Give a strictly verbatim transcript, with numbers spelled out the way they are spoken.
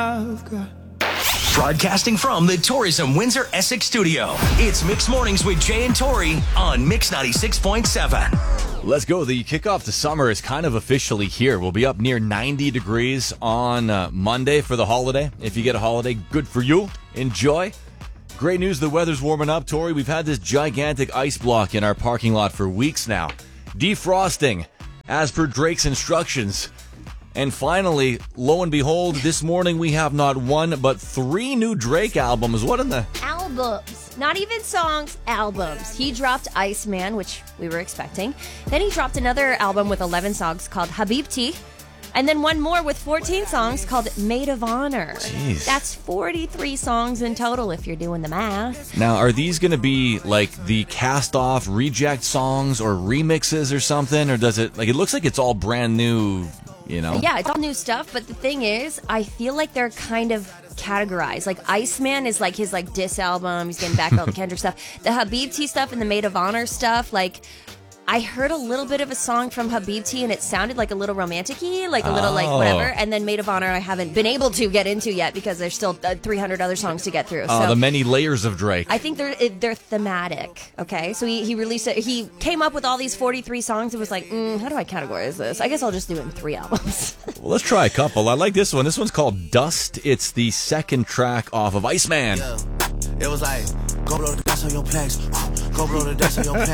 Broadcasting from the Tourism Windsor Essex studio, it's Mix Mornings with Jay and Tori on Mix ninety-six point seven. Let's go. The kickoff to summer is kind of officially here. We'll be up near ninety degrees on uh, Monday for the holiday. If you get a holiday, good for you. Enjoy. Great news, the weather's warming up, Tori. We've had this gigantic ice block in our parking lot for weeks now. Defrosting, as per Drake's instructions. And finally, lo and behold, this morning we have not one, but three new Drake albums. What in the... Albums. Not even songs, albums. He dropped Iceman, which we were expecting. Then he dropped another album with eleven songs called Habibti. And then one more with fourteen songs called Maid of Honor. Jeez. That's forty-three songs in total if you're doing the math. Now, are these going to be like the cast-off reject songs or remixes or something? Or does it... Like, it looks like it's all brand new... You know? Yeah, it's all new stuff, but the thing is, I feel like they're kind of categorized. Like, Iceman is like his like diss album. He's getting back all the Kendrick stuff. The Habibti stuff and the Maid of Honor stuff, like, I heard a little bit of a song from Habibti and it sounded like a little romantic-y, like a little Oh. like whatever. And then Maid of Honor I haven't been able to get into yet because there's still uh, three hundred other songs to get through. Uh, so the many layers of Drake. I think they're they're thematic. Okay, so he, he released it. He came up with all these forty-three songs and was like, mm, how do I categorize this? I guess I'll just do it in three albums. Well, let's try a couple. I like this one. This one's called Dust. It's the second track off of Iceman. It was like, go blow the dust on your place. Go blow the dust on your place.